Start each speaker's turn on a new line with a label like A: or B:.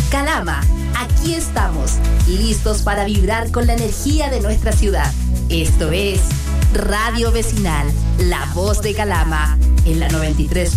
A: Calama, aquí estamos, listos para vibrar con la energía de nuestra ciudad. Esto es Radio Vecinal, la voz de Calama, en la 93.1